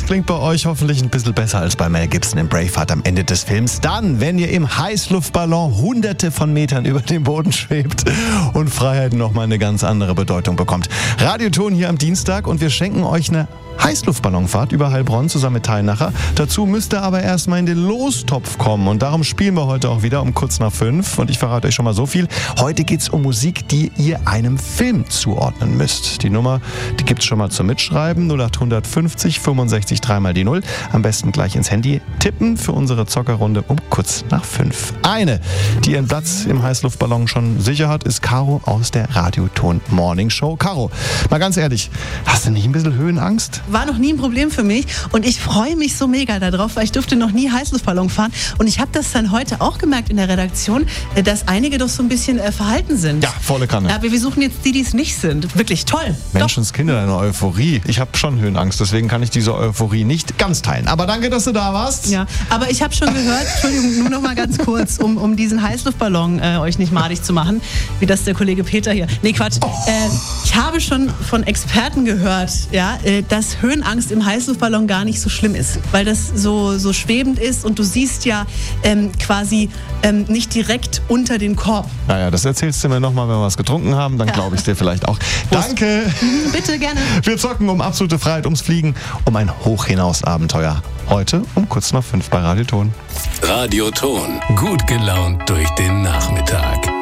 klingt bei euch hoffentlich ein bisschen besser als bei Mel Gibson in Braveheart am Ende des Films. Dann, wenn ihr im Heißluftballon hunderte von Metern über dem Boden schwebt und Freiheit nochmal eine ganz andere Bedeutung bekommt. Radioton hier am Dienstag und wir schenken euch eine Heißluftballonfahrt über Heilbronn zusammen mit Teilnacher. Dazu müsst ihr aber erstmal in den Lostopf kommen und darum spielen wir heute auch wieder um kurz nach 5 und ich verrate euch schon mal so viel. Heute geht's um Musik, die ihr einem Film zuordnen müsst. Die Nummer, die gibt's schon mal zum Mitschreiben, 0850 65 3 mal die 0. Am besten gleich ins Handy tippen für unsere Zockerrunde um kurz nach 5. Eine, die ihren Platz im Heißluftballon schon sicher hat, ist Caro aus der Radioton Morning Show. Caro, mal ganz ehrlich, hast du nicht ein bisschen Höhenangst? War noch nie ein Problem für mich und ich freue mich so mega darauf, weil ich durfte noch nie Heißluftballon fahren und ich habe das dann heute auch gemerkt in der Redaktion, dass einige doch so ein bisschen verhalten sind. Ja, volle Kanne. Aber wir suchen jetzt die es nicht sind. Wirklich toll. Menschenskinder, eine Euphorie. Ich habe schon Höhenangst, deswegen kann ich diese Euphorie nicht ganz teilen. Aber danke, dass du da warst. Ja, aber ich habe schon gehört, Entschuldigung, nur noch mal ganz kurz, um diesen Heißluftballon euch nicht madig zu machen, wie das der Kollege Peter hier. Nee, Quatsch. Ich habe schon von Experten gehört, ja, dass Höhenangst im Heißluftballon gar nicht so schlimm ist, weil das so schwebend ist und du siehst ja quasi nicht direkt unter den Korb. Naja, das erzählst du mir nochmal, wenn wir was getrunken haben, dann glaube ich es dir vielleicht auch. Danke! Bitte, gerne. Wir zocken um absolute Freiheit, ums Fliegen, um ein Hochhinaus-Abenteuer. Heute um kurz nach 5 bei Radioton. Radioton. Gut gelaunt durch den Nachmittag.